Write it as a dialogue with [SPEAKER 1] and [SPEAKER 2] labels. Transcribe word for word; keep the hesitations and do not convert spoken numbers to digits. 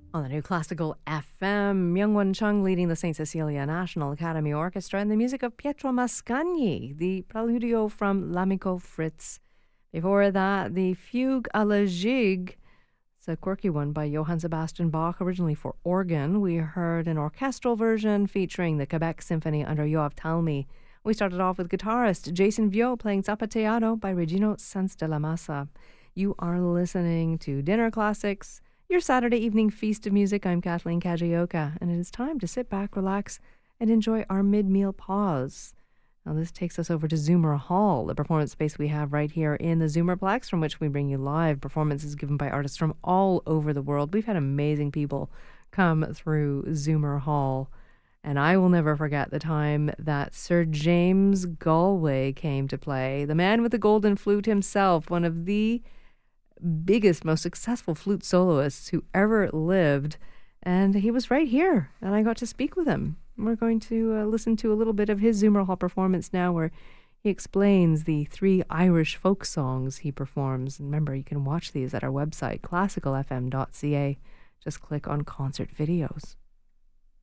[SPEAKER 1] On the new Classical F M, Myung-Won Chung leading the Saint Cecilia National Academy Orchestra, and the music of Pietro Mascagni, the Preludio from L'Amico Fritz. Before that, the Fugue à la Gigue. It's a quirky one by Johann Sebastian Bach, originally for organ. We heard an orchestral version featuring the Quebec Symphony under Yoav Talmy. We started off with guitarist Jason Viau playing Zapateado by Regino Sanz de la Massa. You are listening to Dinner Classics, your Saturday evening feast of music. I'm Kathleen Kajioka, and it is time to sit back, relax, and enjoy our mid-meal pause. Now, this takes us over to Zoomer Hall, the performance space we have right here in the Zoomerplex, from which we bring you live performances given by artists from all over the world. We've had amazing people come through Zoomer Hall, and I will never forget the time that Sir James Galway came to play. The man with the golden flute himself, one of the biggest, most successful flute soloists who ever lived, and he was right here, and I got to speak with him. We're going to uh, listen to a little bit of his Zoomer Hall performance now, where he explains the three Irish folk songs he performs. And remember, you can watch these at our website, classical f m dot c a. Just click on concert videos.